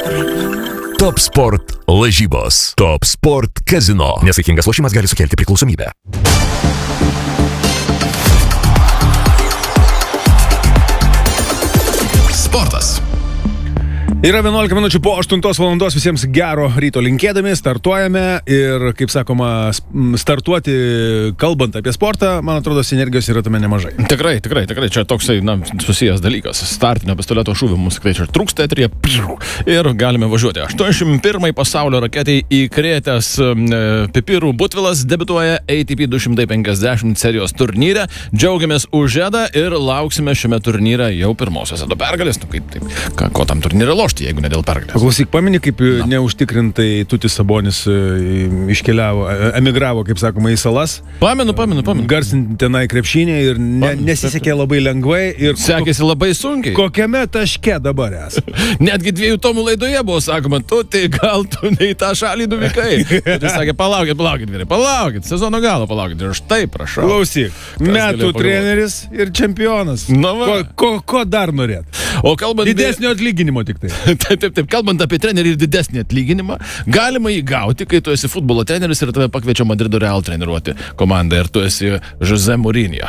Top Sport lažybos. Top Sport Casino. Nesaikingas lošimas gali sukelti priklausomybę. Sportas. Yra 11 minučių po 8 valandos, visiems gero ryto linkėdami, startuojame ir, kaip sakoma, startuoti, kalbant apie sportą, man atrodo, sinergijos yra tame nemažai. Tikrai, čia toksai, susijęs dalykas. Startinio pistoleto šūvį mums tikrai čia trūksta eteryje ir galime važiuoti. 81 pasaulio raketei įkrėtęs Pipirų Butvilas debiutuoja ATP 250 serijos turnyre. Džiaugiamės už Edą ir lauksime šiame turnyre jau pirmosios Edo pergalės. Ko tam turnyre lošti, jeigu ne dėl pergalės? Klausyk, pameni, kaip neužtikrintai Tutis Sabonis iškeliavo, emigravo, kaip sakoma, į salas? Pamenu. Garsinti tenai krepšinį ir nesisekė labai lengvai. Ir sekėsi labai sunkiai. Kokiame taške dabar esi? Netgi 2 tomų laidoje buvo sakoma, gal tu ne į tą šalį nuvykai. Ir jis sakė, palaukit, sezono galo palaukit. Ir štai, prašau. Klausyk, metų treneris ir čempionas. Ko dar norėt? O kalbant... Didesnio atlyginimo tik tai. Taip, kalbant apie trenerį ir didesnį atlyginimą, galima jį gauti, kai tu esi futbolo treneris ir tave pakviečia Madrido Real treniruoti komandą ir tu esi Jose Mourinho.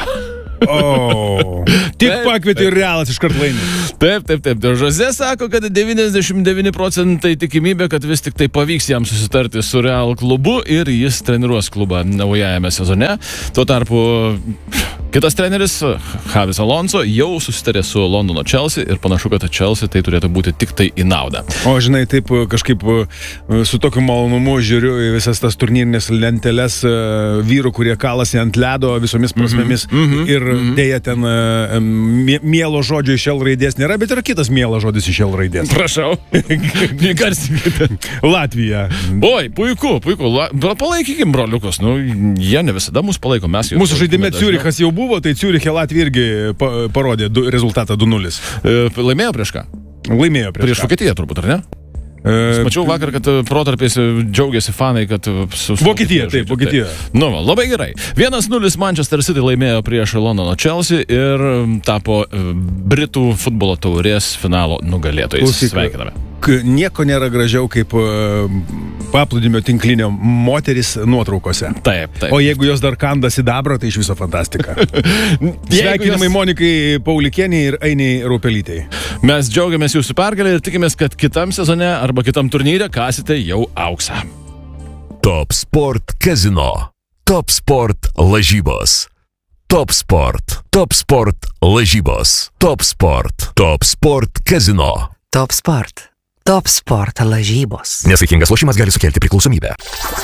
Tik pakvietė ir Realas iškart laimė. Taip. Jose sako, kad 99% tikimybė, kad vis tik tai pavyks jam susitarti su Real klubu ir jis treniruos klubą naujajame sezone. Tuo tarpu kitas treneris, Javis Alonso, jau susitarė su Londono Chelsea ir panašu, kad Chelsea tai turėtų būti tik tai į naudą. O žinai, taip kažkaip su tokiu malonumu žiūriu į visas tas turnyrinės lenteles vyrų, kurie kalasi ant ledo visomis prasmėmis ir dėja ten mielo žodžio iš L raidės nėra, bet yra kitas mielo žodis iš L raidės. Prašau. Garsinkite. Latvija. Oi, puiku. Palaikykim, broliukus. Jie ne visada mus palaiko. Mūsų žaidime Ciurichas jau buvo, tai Ciuriche Latvija irgi parodė rezultatą 2-0. Laimėjo prieš ką? Laimėjo prieš Vokietiją turbūt, ar ne? Mačiau vakar, kad protarpiais džiaugiasi fanai, kad... Vokietija. Labai gerai. 1-0 Manchester City laimėjo prieš Londono Chelsea ir tapo Britų futbolo taurės finalo nugalėtojais. Sveikiname. Nieko nėra gražiau kaip paplūdimio tinklinio moteris nuotraukose. Taip. O jeigu jos dar kanda sidabrą, tai iš viso fantastika. Sveikinimai Monikai Paulikienei ir Ainiai Raupelytei. Mes džiaugiamės jūsų pergalę ir tikimės, kad kitam sezone arba kitam turnyre kasite jau auksą. Top Sport Casino. Top Sport lažybos. Top Sport lažybos. Top Sport Casino. Top Sport lažybos. Nesaikingas lošimas gali sukelti priklausomybę.